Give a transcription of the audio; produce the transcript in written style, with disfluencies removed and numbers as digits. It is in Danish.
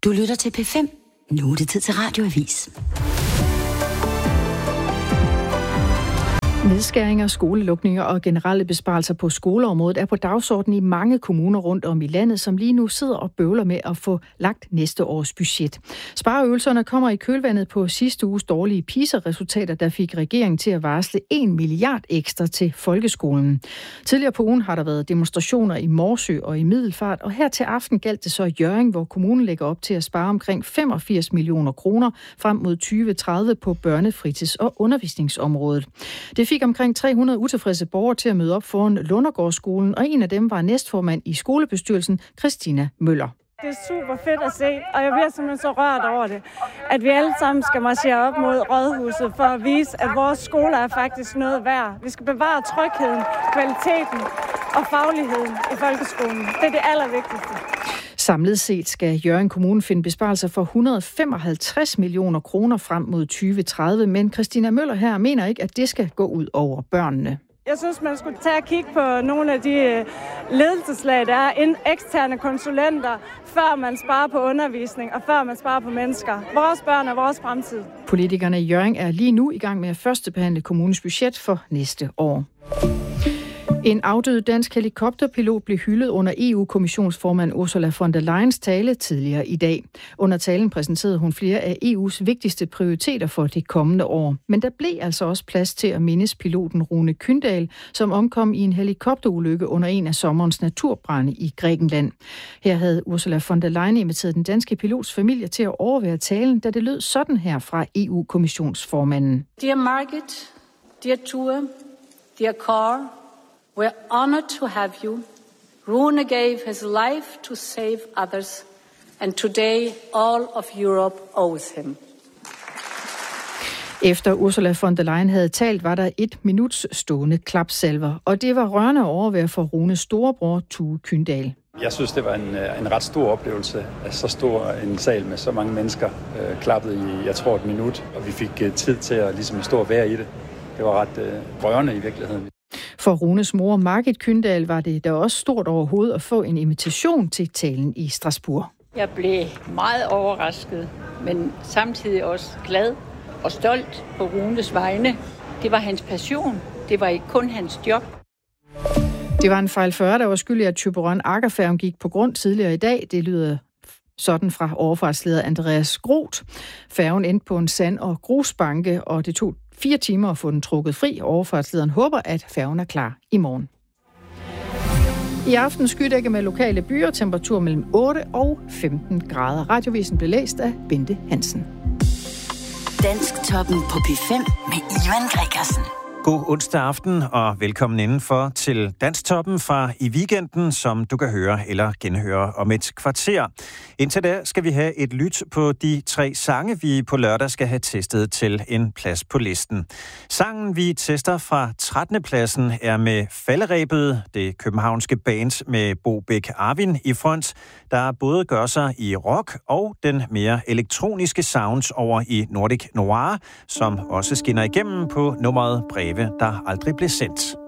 Du lytter til P5. Nu er det tid til Radioavis. Nedskæringer, skolelukninger og generelle besparelser på skoleområdet er på dagsordenen i mange kommuner rundt om i landet, som lige nu sidder og bøvler med at få lagt næste års budget. Spareøvelserne kommer i kølvandet på sidste uges dårlige PISA-resultater, der fik regeringen til at varsle 1 milliard ekstra til folkeskolen. Tidligere på ugen har der været demonstrationer i Morsø og i Middelfart, og her til aften galt det så Hjørring, hvor kommunen lægger op til at spare omkring 85 millioner kroner frem mod 2030 på børnefritids- og undervisningsområdet. Det fik omkring 300 utilfredse borgere til at møde op foran Lundergårdsskolen, og en af dem var næstformand i skolebestyrelsen, Christina Møller. Det er super fedt at se, og jeg bliver simpelthen så rørt over det, at vi alle sammen skal marchere op mod Rådhuset for at vise, at vores skoler er faktisk noget værd. Vi skal bevare trygheden, kvaliteten og fagligheden i folkeskolen. Det er det allervigtigste. Samlet set skal Hjørring Kommune finde besparelser for 155 millioner kroner frem mod 2030, men Christina Møller her mener ikke, at det skal gå ud over børnene. Jeg synes, man skulle tage og kigge på nogle af de ledelseslag, der er eksterne konsulenter, før man sparer på undervisning og før man sparer på mennesker. Vores børn er vores fremtid. Politikerne i Hjørring er lige nu i gang med at førstebehandle kommunens budget for næste år. En afdød dansk helikopterpilot blev hyldet under EU-kommissionsformand Ursula von der Leyens tale tidligere i dag. Under talen præsenterede hun flere af EU's vigtigste prioriteter for det kommende år. Men der blev altså også plads til at mindes piloten Rune Kyndal, som omkom i en helikopterulykke under en af sommerens naturbrande i Grækenland. Her havde Ursula von der Leyen inviteret den danske pilots familie til at overvære talen, da det lød sådan her fra EU-kommissionsformanden. Dear Margit, dear Ture, dear Carl, we're honored to have you. Rune gave his life to save others, and today all of Europe owes him. Efter Ursula von der Leyen havde talt, var der 1 minuts stående klapsalver, og det var rørende at overvære for Runes storebror, Tue Kyndal. Jeg synes, det var en ret stor oplevelse, at så stor en sal med så mange mennesker klappede i, jeg tror, 1 minut, og vi fik tid til at ligesom stå og være i det. Det var ret rørende i virkeligheden. For Runes mor, Margit Kyndal, var det da også stort overhovedet at få en invitation til talen i Strasbourg. Jeg blev meget overrasket, men samtidig også glad og stolt på Runes vegne. Det var hans passion. Det var ikke kun hans job. Det var en fejl 40, der var skyldig, at Thyborøn-Aggerfærgen gik på grund tidligere i dag. Det lyder sådan fra overfartsleder Andreas Groth. Færgen endte på en sand- og grusbanke, og det tog 4 timer at få den trukket fri. Overfartslederen håber, at færgen er klar i morgen. I aften skydække med lokale byer, temperatur mellem 8 og 15 grader. Radiovisen blev læst af Bente Hansen. Dansktoppen på P5 med Ivan Gregersen. God onsdag aften og velkommen indenfor til Dansktoppen fra i weekenden, som du kan høre eller genhøre om et kvarter. Indtil da skal vi have et lyt på de 3 sange, vi på lørdag skal have testet til en plads på listen. Sangen, vi tester fra 13. pladsen, er med Falderebet, det københavnske band med Bo Bæk Arvin i front, der både gør sig i rock og den mere elektroniske sounds over i Nordic Noir, som også skinner igennem på nummeret Breve, der aldrig blev sendt.